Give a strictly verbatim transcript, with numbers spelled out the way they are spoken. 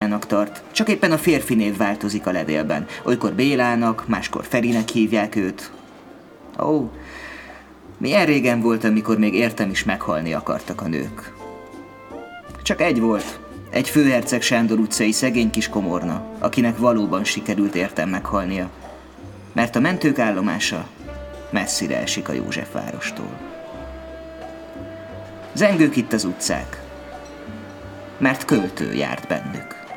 Bélának tart, csak éppen a férfi név változik a levélben. Olykor Bélának, máskor Ferinek hívják őt. Ó, milyen régen volt, amikor még értem is meghalni akartak a nők. Csak egy volt, egy Főherceg Sándor utcai szegény kis komorna, akinek valóban sikerült értem meghalnia, mert a mentők állomása messzire esik a Józsefvárostól. Zengők itt az utcák, mert költő járt bennük.